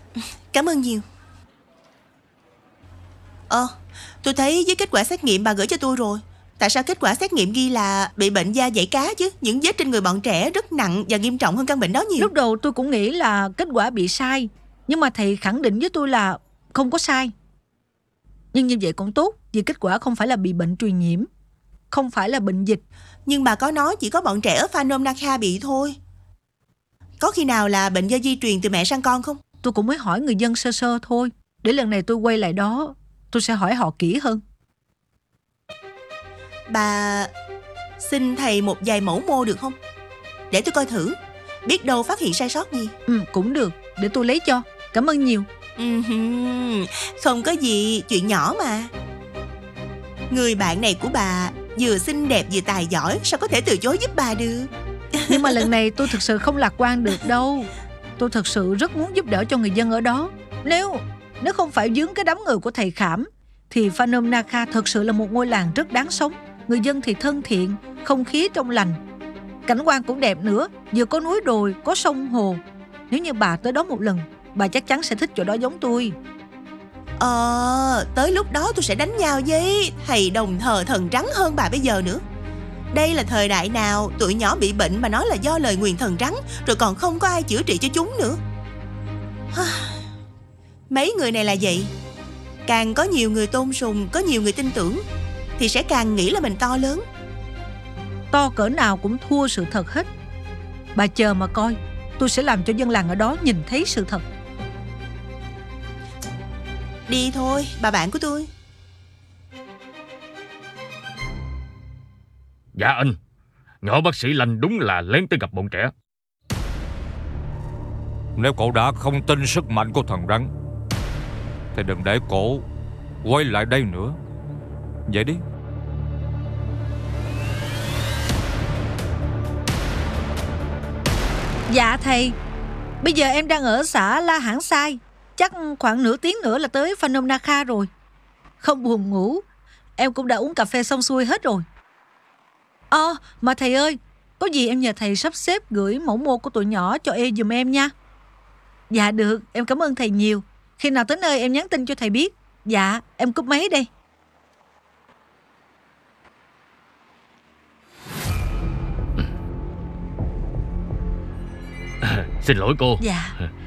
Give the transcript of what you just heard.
Cảm ơn nhiều. Tôi thấy với kết quả xét nghiệm bà gửi cho tôi rồi. Tại sao kết quả xét nghiệm ghi là bị bệnh da dày cá chứ? Những vết trên người bọn trẻ rất nặng và nghiêm trọng hơn căn bệnh đó nhiều. Lúc đầu tôi cũng nghĩ là kết quả bị sai, nhưng mà thầy khẳng định với tôi là không có sai. Nhưng như vậy cũng tốt, vì kết quả không phải là bị bệnh truyền nhiễm, không phải là bệnh dịch. Nhưng bà có nói chỉ có bọn trẻ ở Phnom Nakha bị thôi. Có khi nào là bệnh do di truyền từ mẹ sang con không? Tôi cũng mới hỏi người dân sơ sơ thôi. Để lần này tôi quay lại đó, tôi sẽ hỏi họ kỹ hơn. Bà xin thầy một vài mẫu mô được không? Để tôi coi thử, biết đâu phát hiện sai sót gì. Cũng được, để tôi lấy cho. Cảm ơn nhiều. Không có gì, chuyện nhỏ mà. Người bạn này của bà vừa xinh đẹp vừa tài giỏi, sao có thể từ chối giúp bà được. Nhưng mà lần này tôi thực sự không lạc quan được đâu. Tôi thực sự rất muốn giúp đỡ cho người dân ở đó. Nếu không phải vướng cái đám người của thầy Khảm, thì Phnom Nakha thực sự là một ngôi làng rất đáng sống. Người dân thì thân thiện, không khí trong lành, cảnh quan cũng đẹp nữa, vừa có núi đồi, có sông hồ. Nếu như bà tới đó một lần, bà chắc chắn sẽ thích chỗ đó giống tôi. Tới lúc đó tôi sẽ đánh nhau với thầy đồng thờ thần trắng hơn bà bây giờ nữa. Đây là thời đại nào tụi nhỏ bị bệnh mà nói là do lời nguyền thần trắng, rồi còn không có ai chữa trị cho chúng nữa. Mấy người này là vậy. Càng có nhiều người tôn sùng, có nhiều người tin tưởng, thì sẽ càng nghĩ là mình to lớn. To cỡ nào cũng thua sự thật hết. Bà chờ mà coi, tôi sẽ làm cho dân làng ở đó nhìn thấy sự thật. Đi thôi, bà bạn của tôi. Dạ anh, nhỏ bác sĩ Lanh đúng là lén tới gặp bọn trẻ. Nếu cậu đã không tin sức mạnh của thần rắn, thì đừng để cổ quay lại đây nữa. Vậy đi. Dạ thầy, bây giờ em đang ở xã La Hãng Sai. Chắc khoảng nửa tiếng nữa là tới Phnom Nakha rồi. Không buồn ngủ, em cũng đã uống cà phê xong xuôi hết rồi. Mà thầy ơi, có gì em nhờ thầy sắp xếp gửi mẫu mô của tụi nhỏ cho giùm em nha. Dạ được, em cảm ơn thầy nhiều. Khi nào tới nơi em nhắn tin cho thầy biết. Dạ, em cúp máy đây. Xin lỗi cô. Dạ.